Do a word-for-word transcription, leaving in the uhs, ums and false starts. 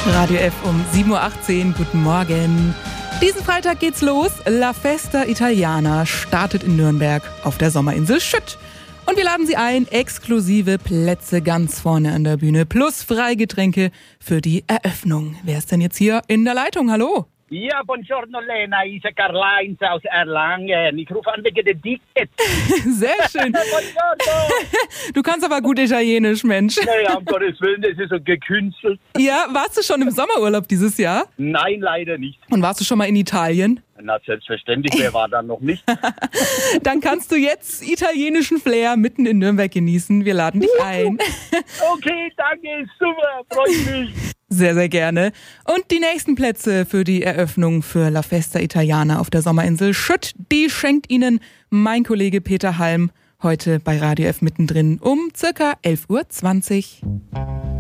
Radio F um sieben Uhr achtzehn. Guten Morgen. Diesen Freitag geht's los. La Festa Italiana startet in Nürnberg auf der Sommerinsel Schütt. Und wir laden Sie ein, exklusive Plätze ganz vorne an der Bühne plus Freigetränke für die Eröffnung. Wer ist denn jetzt hier in der Leitung? Hallo? Ja, buongiorno Lena, ich bin Karl-Heinz aus Erlangen. Ich rufe an wegen der Tickets. Sehr schön. Buongiorno. Du kannst aber gut Italienisch, Mensch. Naja, um Gottes Willen, das ist so gekünstelt. Ja, warst du schon im Sommerurlaub dieses Jahr? Nein, leider nicht. Und warst du schon mal in Italien? Na, selbstverständlich, wer war da noch nicht? Dann kannst du jetzt italienischen Flair mitten in Nürnberg genießen. Wir laden dich ein. Okay, danke, super, freut mich. Sehr, sehr gerne. Und die nächsten Plätze für die Eröffnung für La Festa Italiana auf der Sommerinsel Schütt, die schenkt Ihnen mein Kollege Peter Halm heute bei Radio F mittendrin um circa elf Uhr zwanzig.